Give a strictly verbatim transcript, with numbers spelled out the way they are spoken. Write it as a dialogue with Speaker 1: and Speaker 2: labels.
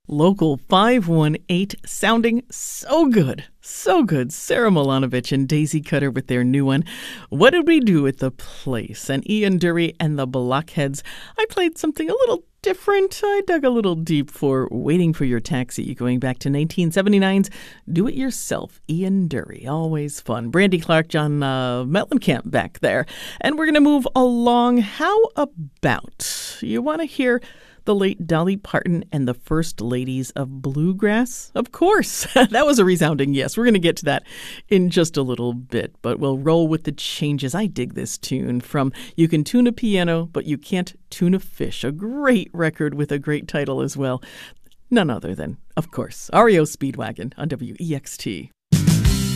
Speaker 1: Local five one eight sounding so good. So good. Sarah Milanovic and Daisy Cutter with their new one, What Did We Do at the Place? And Ian Dury and the Blockheads. I played something a little different. I dug a little deep for Waiting for Your Taxi, going back to nineteen seventy-nine's Do It Yourself, Ian Dury. Always fun. Brandy Clark, John uh, Mellencamp back there. And we're going to move along. How about you want to hear the late Dolly Parton and the First Ladies of Bluegrass? Of course. That was a resounding yes. We're going to get to that in just a little bit, but we'll roll with the changes. I dig this tune from You Can Tune a Piano, But You Can't Tune a Fish. A great record with a great title as well. None other than, of course, R E O Speedwagon on W E X T.